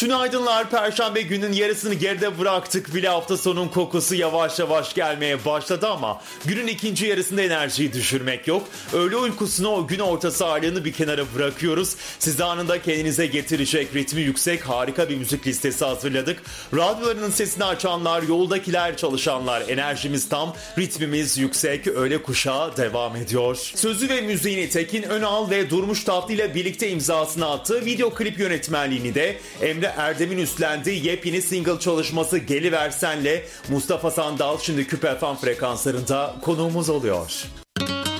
Tünaydınlar. Perşembe günün yarısını geride bıraktık bile, hafta sonun kokusu yavaş yavaş gelmeye başladı ama günün ikinci yarısında enerjiyi düşürmek yok. Öğle uykusunu, o gün ortası ağırlığını bir kenara bırakıyoruz. Siz anında kendinize getirecek ritmi yüksek harika bir müzik listesi hazırladık. Radyolarının sesini açanlar, yoldakiler, çalışanlar, enerjimiz tam, ritmimiz yüksek, öğle kuşağı devam ediyor. Sözü ve müziğini Tekin Önal ve Durmuş Tatlı ile birlikte imzasını attığı video klip yönetmenliğini de Emre Erdem'in üstlendiği yepyeni single çalışması Geliversen'le Mustafa Sandal şimdi Küp FM frekanslarında konuğumuz oluyor.